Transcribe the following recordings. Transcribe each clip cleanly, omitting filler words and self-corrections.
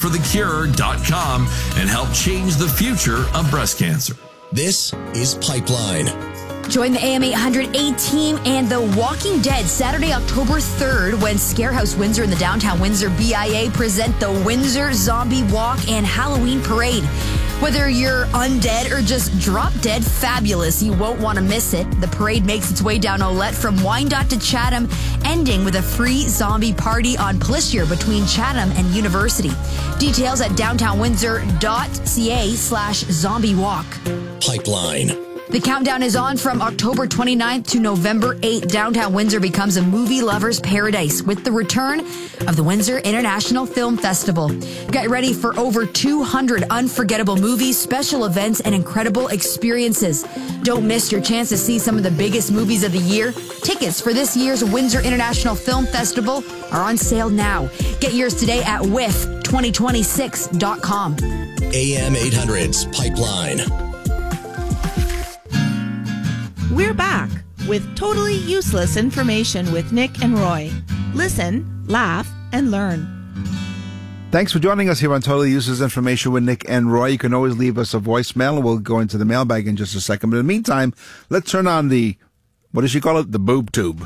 runforthecure.com and help change the future of breast cancer. This is Pipeline. Join the AM 800 A-Team and The Walking Dead Saturday, October 3rd when Scarehouse Windsor and the Downtown Windsor BIA present the Windsor Zombie Walk and Halloween Parade. Whether you're undead or just drop dead fabulous, you won't want to miss it. The parade makes its way down Olette from Wyandotte to Chatham, ending with a free zombie party on Plissier between Chatham and University. Details at downtownwindsor.ca/zombie walk. Pipeline. The countdown is on from October 29th to November 8th. Downtown Windsor becomes a movie lover's paradise with the return of the Windsor International Film Festival. Get ready for over 200 unforgettable movies, special events, and incredible experiences. Don't miss your chance to see some of the biggest movies of the year. Tickets for this year's Windsor International Film Festival are on sale now. Get yours today at whiff2026.com. AM 800's Pipeline. We're back with totally useless information with Nick and Roy. Listen, laugh, and learn. Thanks for joining us here on Totally Useless Information with Nick and Roy. You can always leave us a voicemail, and we'll go into the mailbag in just a second. But in the meantime, let's turn on the, what does she call it? The boob tube.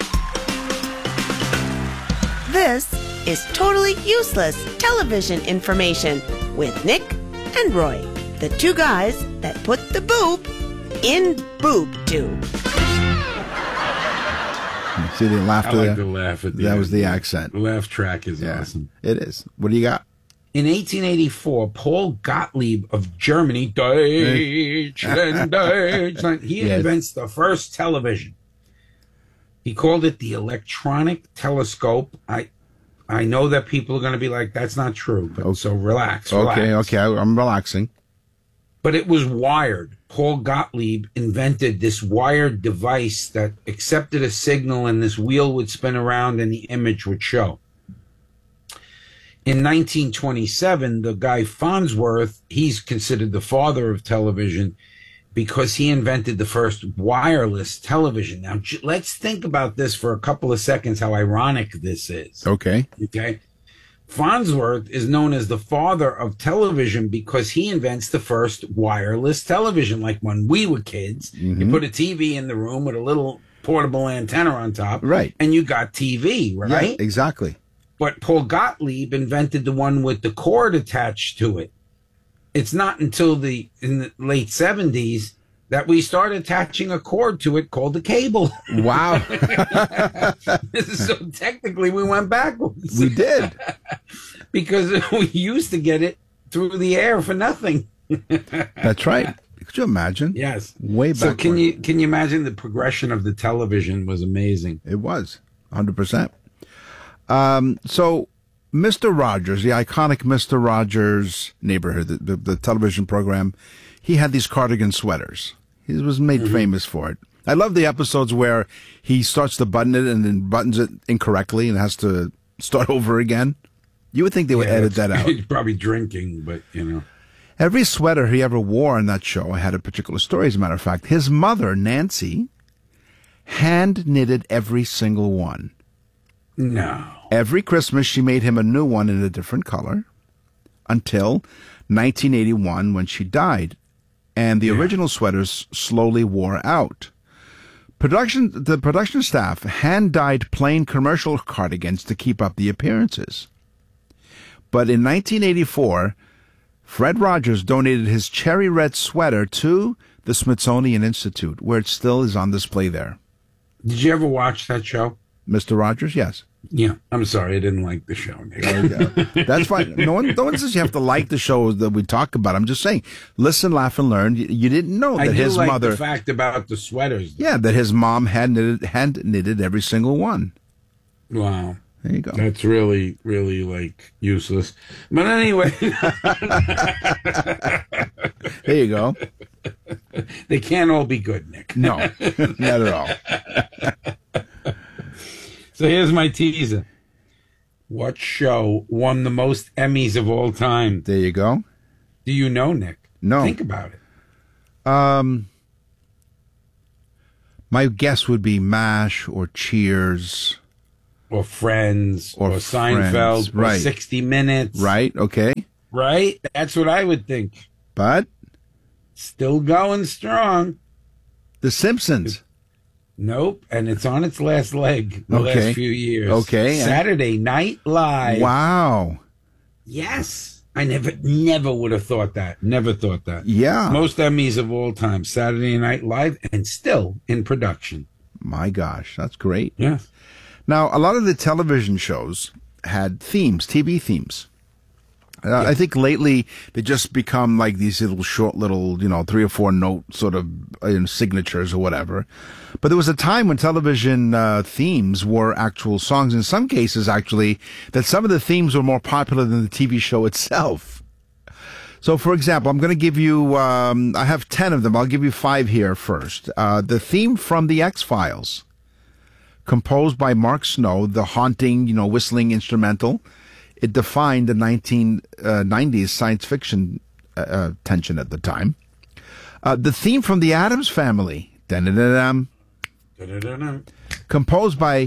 This is totally useless television information with Nick and Roy, the two guys that put the boob in boob tube. See the laughter I there? like the laugh at the That end. was the accent. The laugh track is awesome. It is. What do you got? In 1884, Paul Gottlieb of Germany, Deutschland, he invents the first television. He called it the electronic telescope. I know that people are going to be like, that's not true. But so relax. Okay, I'm relaxing. But it was wired. Paul Gottlieb invented this wired device that accepted a signal and this wheel would spin around and the image would show. In 1927, the guy Farnsworth, he's considered the father of television because he invented the first wireless television. Now, let's think about this for a couple of seconds, how ironic this is. Okay. Farnsworth is known as the father of television because he invents the first wireless television. Like when we were kids, you put a TV in the room with a little portable antenna on top. Right. And you got TV, right? Yeah, exactly. But Paul Gottlieb invented the one with the cord attached to it. It's not until in the late 70s that we started attaching a cord to it called the cable. Wow. So technically we went backwards. We did. Because we used to get it through the air for nothing. That's right. Could you imagine? Yes. Way back. So can you imagine the progression of the television was amazing. It was 100%. So Mr. Rogers, the iconic Mr. Rogers Neighborhood, the television program, he had these cardigan sweaters. He was made famous for it. I love the episodes where he starts to button it and then buttons it incorrectly and has to start over again. You would think they would edit that out. He's probably drinking, but Every sweater he ever wore on that show had a particular story, as a matter of fact. His mother, Nancy, hand knitted every single one. No. Every Christmas, she made him a new one in a different color until 1981 when she died. And the original sweaters slowly wore out. The production staff hand-dyed plain commercial cardigans to keep up the appearances. But in 1984, Fred Rogers donated his cherry red sweater to the Smithsonian Institute, where it still is on display there. Did you ever watch that show? Mr. Rogers, yes. Yeah, I'm sorry, I didn't like the show. That's fine. No one says you have to like the show that we talk about. I'm just saying, listen, laugh, and learn. You didn't know that his like mother. The fact about the sweaters. Yeah, that his mom hand knitted every single one. Wow. There you go. That's really, really like useless. But anyway, there you go. They can't all be good, Nick. No, not at all. So here's my teaser. What show won the most Emmys of all time? There you go. Do you know, Nick? No. Think about it. My guess would be MASH or Cheers. or Friends Or or Seinfeld Friends, right. or 60 Minutes. Right? Okay. Right? That's what I would think. But Still going strong. The Simpsons. Nope. And it's on its last leg the Okay. last few years. Okay. Saturday Night Live. Wow. Yes. I never would have thought that. Never thought that. Yeah. Most Emmys of all time. Saturday Night Live and still in production. My gosh, that's great. Yeah. Now, a lot of the television shows had themes, TV themes. I think lately they just become like these short little, 3 or 4 note sort of signatures or whatever. But there was a time when television themes were actual songs. In some cases, actually, that some of the themes were more popular than the TV show itself. So, for example, I'm going to give you, I have 10 of them. I'll give you 5 here first. The theme from The X-Files, composed by Mark Snow, the haunting, whistling instrumental. It defined the 1990s science fiction tension at the time. The theme from The Addams Family, dun-dun-dun-dun, composed by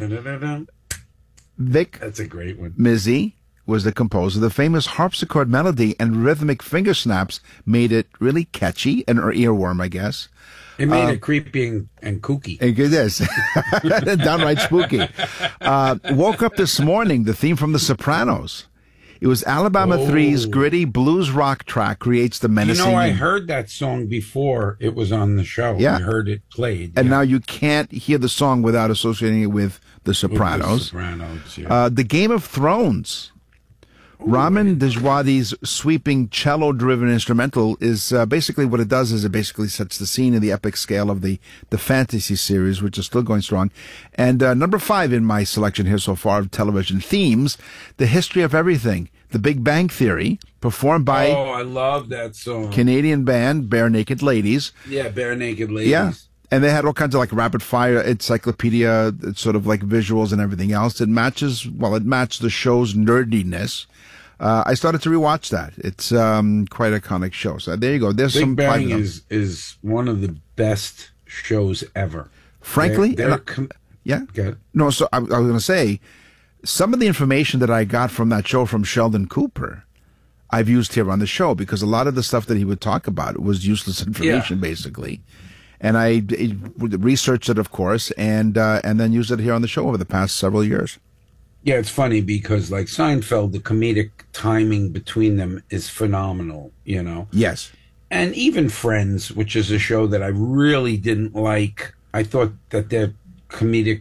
Vic That's a great one. Mizzy, was the composer. The famous harpsichord melody and rhythmic finger snaps made it really catchy, an earworm, I guess. It made it creepy and kooky. It is. Downright spooky. Woke Up This Morning, the theme from The Sopranos. It was Alabama 3's gritty blues rock track creates the menacing. I heard that song before it was on the show. Yeah. I heard it played. And now you can't hear the song without associating it with The Sopranos. The Sopranos, yeah. The Game of Thrones. Ramin Djawadi's sweeping cello-driven instrumental is basically what it does is it basically sets the scene in the epic scale of the fantasy series, which is still going strong. And number 5 in my selection here so far of television themes, The History of Everything, The Big Bang Theory, performed by I love that song. Canadian band Bare Naked Ladies. Yeah, Bare Naked Ladies. Yeah. And they had all kinds of like rapid fire encyclopedia, sort of like visuals and everything else. It matched the show's nerdiness. I started to rewatch that. It's quite a iconic show. So there you go. There's Big some Bang is one of the best shows ever. Frankly, yeah. Okay. No, so I was going to say some of the information that I got from that show from Sheldon Cooper, I've used here on the show because a lot of the stuff that he would talk about was useless information, basically. And I researched it, of course, and then used it here on the show over the past several years. Yeah, it's funny because like Seinfeld, the comedic timing between them is phenomenal, Yes. And even Friends, which is a show that I really didn't like. I thought that the comedic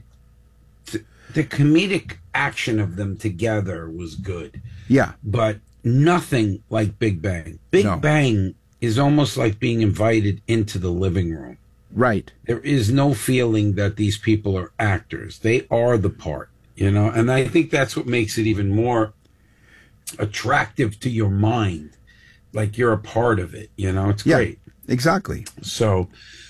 action of them together was good. Yeah. But nothing like Big Bang. Big Bang is almost like being invited into the living room. Right. There is no feeling that these people are actors. They are the part, and I think that's what makes it even more attractive to your mind. Like you're a part of it, it's great. Exactly. So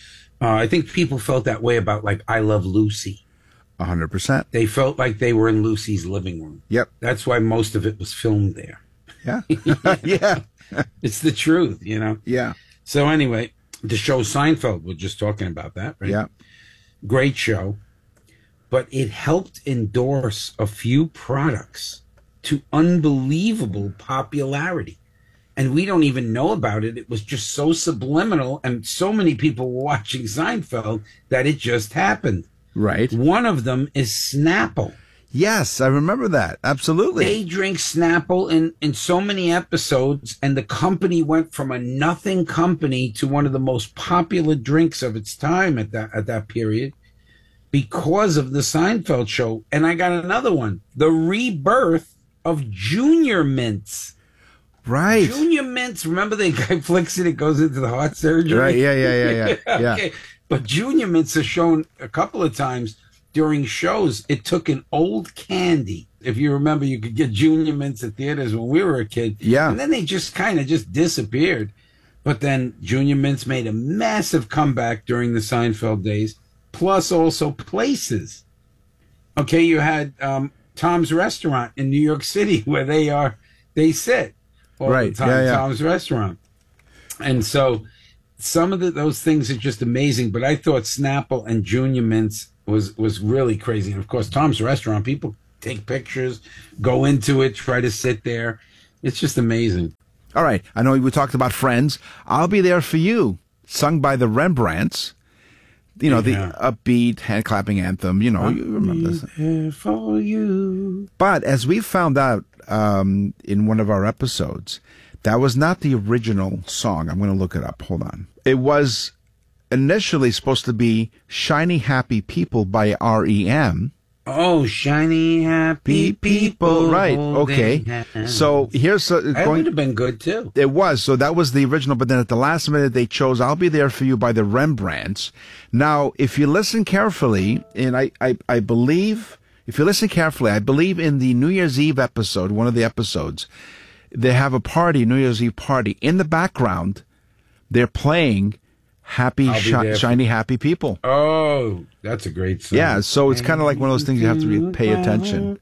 I think people felt that way about like I Love Lucy. 100%. They felt like they were in Lucy's living room. Yep. That's why most of it was filmed there. Yeah. Yeah. It's the truth, Yeah. So anyway, the show Seinfeld, we're just talking about that, right? Yeah. Great show. But it helped endorse a few products to unbelievable popularity. And we don't even know about it. It was just so subliminal, and so many people were watching Seinfeld that it just happened. Right. One of them is Snapple. Yes, I remember that. Absolutely. They drink Snapple in so many episodes, and the company went from a nothing company to one of the most popular drinks of its time at that period because of the Seinfeld show. And I got another one, the rebirth of Junior Mints. Right. Junior Mints, remember the guy flicks it goes into the heart surgery? Right, yeah. Okay. But Junior Mints are shown a couple of times during shows. It took an old candy. If you remember, you could get Junior Mints at theaters when we were a kid. Yeah. And then they just kind of just disappeared. But then Junior Mints made a massive comeback during the Seinfeld days, plus also places. Okay, you had Tom's Restaurant in New York City where they sit all right. the time, Yeah. Tom's Restaurant. And so some of those things are just amazing, but I thought Snapple and Junior Mints was really crazy. And of course, Tom's Restaurant, people take pictures, go into it, try to sit there. It's just amazing. All right. I know we talked about Friends. I'll Be There For You, sung by the Rembrandts. You know, the upbeat hand-clapping anthem. You know, you remember this. Here for you. But as we found out in one of our episodes, that was not the original song. I'm going to look it up. Hold on. It was initially supposed to be Shiny Happy People by R.E.M. Oh, shiny happy people. Right. Okay. Hands. So here's That would have been good too. It was. So that was the original, but then at the last minute they chose I'll Be There For You by the Rembrandts. Now, if you listen carefully, and I believe, if you listen carefully, I believe in the New Year's Eve episode, one of the episodes, they have a party, New Year's Eve party. In the background, they're playing Shiny Happy People. Oh, that's a great song. Yeah, so it's kind of like one of those things you have to pay attention.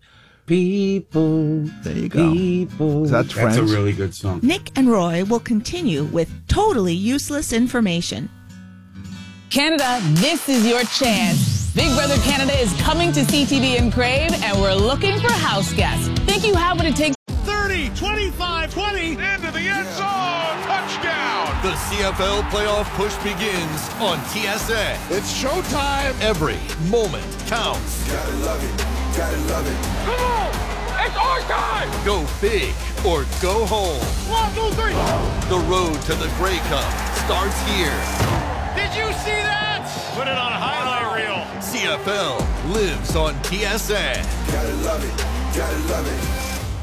People. There you go. People. That's Friends. That's a really good song. Nick and Roy will continue with totally useless information. Canada, this is your chance. Big Brother Canada is coming to CTV and Crave, and we're looking for house guests. Think you have what it takes? 30, 25, 20. Into the end zone. Touchdown. The CFL playoff push begins on TSN. It's showtime. Every moment counts. Gotta love it. Gotta love it. Come on. It's our time. Go big or go home. 1, 2, 3. The road to the Grey Cup starts here. Did you see that? Put it on a highlight reel. CFL lives on TSN. Gotta love it. Gotta love it.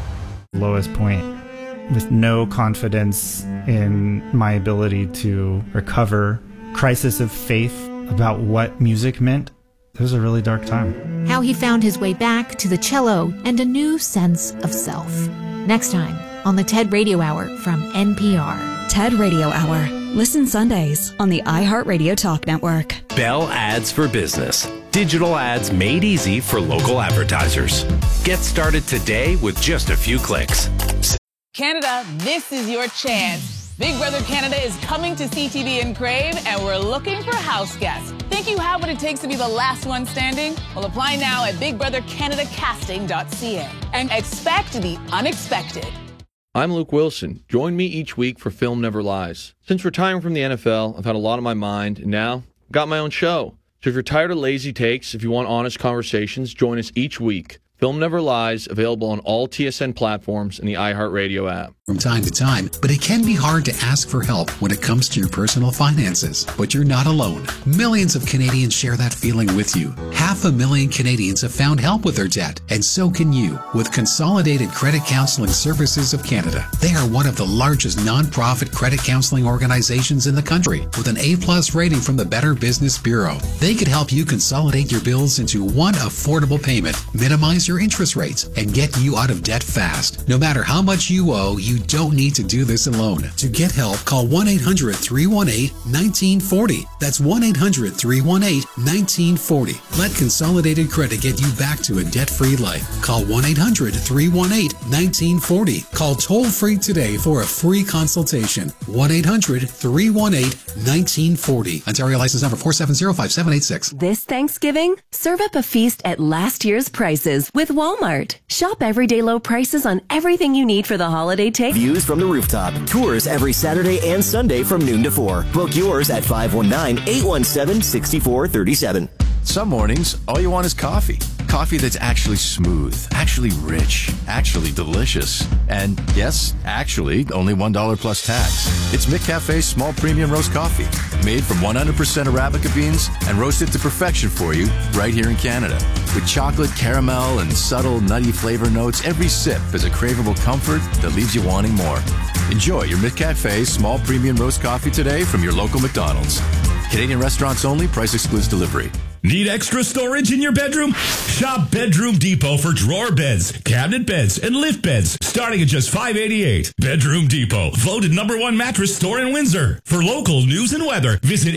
Lowest point, with no confidence in my ability to recover, crisis of faith about what music meant. It was a really dark time. How he found his way back to the cello and a new sense of self. Next time on the TED Radio Hour from NPR. TED Radio Hour. Listen Sundays on the iHeartRadio Talk Network. Bell Ads for Business. Digital ads made easy for local advertisers. Get started today with just a few clicks. Canada, this is your chance. Big Brother Canada is coming to CTV and Crave, and we're looking for house guests. Think you have what it takes to be the last one standing? Well, apply now at bigbrothercanadacasting.ca and expect the unexpected. I'm Luke Wilson. Join me each week for Film Never Lies. Since retiring from the NFL, I've had a lot on my mind, and now I've got my own show. So if you're tired of lazy takes, if you want honest conversations, join us each week. Film Never Lies, available on all TSN platforms and the iHeartRadio app. From time to time, but it can be hard to ask for help when it comes to your personal finances. But you're not alone. Millions of Canadians share that feeling with you. 500,000 Canadians have found help with their debt, and so can you with Consolidated Credit Counseling Services of Canada. They are one of the largest nonprofit credit counseling organizations in the country with an A+ rating from the Better Business Bureau. They could help you consolidate your bills into one affordable payment, minimize your interest rates, and get you out of debt fast. No matter how much you owe, you don't need to do this alone. To get help, call 1-800-318-1940. That's 1-800-318-1940. Let Consolidated Credit get you back to a debt-free life. Call 1-800-318-1940. Call toll-free today for a free consultation. 1-800-318-1940. Ontario license number 4705786. This Thanksgiving, serve up a feast at last year's prices with Walmart. Shop everyday low prices on everything you need for the holiday take. Views from the rooftop. Tours every Saturday and Sunday from noon to 4. Book yours at 519-817-6437. Some mornings, all you want is coffee. Coffee that's actually smooth, actually rich, actually delicious. And yes, actually, only $1 plus tax. It's McCafe's small premium roast coffee, made from 100% Arabica beans and roasted to perfection for you right here in Canada. With chocolate, caramel, and subtle nutty flavor notes, every sip is a craveable comfort that leaves you wanting more. Enjoy your McCafe small premium roast coffee today from your local McDonald's. Canadian restaurants only. Price excludes delivery. Need extra storage in your bedroom? Shop Bedroom Depot for drawer beds, cabinet beds, and lift beds, starting at just $5.88. Bedroom Depot, voted #1 mattress store in Windsor. For local news and weather, visit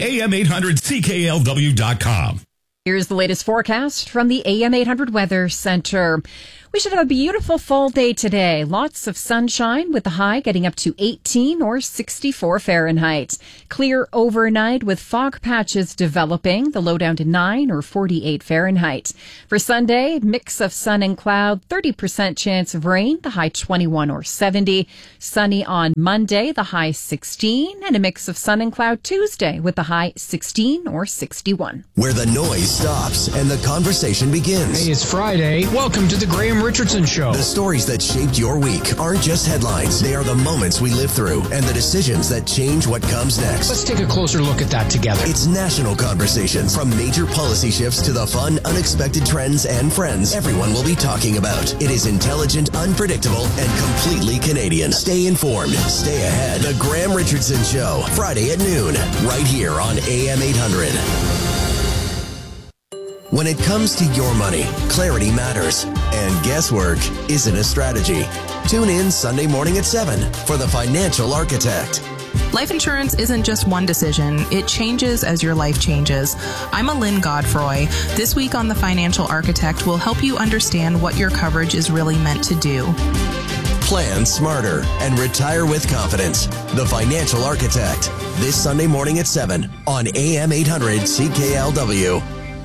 am800cklw.com. Here's the latest forecast from the AM 800 Weather Center. We should have a beautiful fall day today. Lots of sunshine with the high getting up to 18 or 64 Fahrenheit. Clear overnight with fog patches developing. The low down to 9 or 48 Fahrenheit. For Sunday, mix of sun and cloud, 30% chance of rain. The high 21 or 70. Sunny on Monday, the high 16. And a mix of sun and cloud Tuesday with the high 16 or 61. Where the noise stops and the conversation begins. Hey, it's Friday. Welcome to the Graham Richardson Show. The stories that shaped your week aren't just headlines. They are the moments we live through and the decisions that change what comes next. Let's take a closer look at that together. It's national conversations. From major policy shifts to the fun, unexpected trends and friends everyone will be talking about. It is intelligent, unpredictable, and completely Canadian. Stay informed. Stay ahead. The Graham Richardson Show. Friday at noon. Right here on AM 800. When it comes to your money, clarity matters, and guesswork isn't a strategy. Tune in Sunday morning at 7 for The Financial Architect. Life insurance isn't just one decision. It changes as your life changes. I'm Lynn Godfroy. This week on The Financial Architect, we'll help you understand what your coverage is really meant to do. Plan smarter and retire with confidence. The Financial Architect. This Sunday morning at 7 on AM 800 CKLW.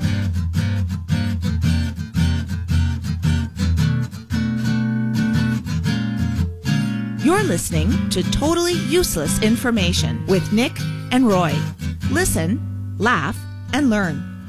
You're listening to Totally Useless Information with Nick and Roy. Listen, laugh, and learn.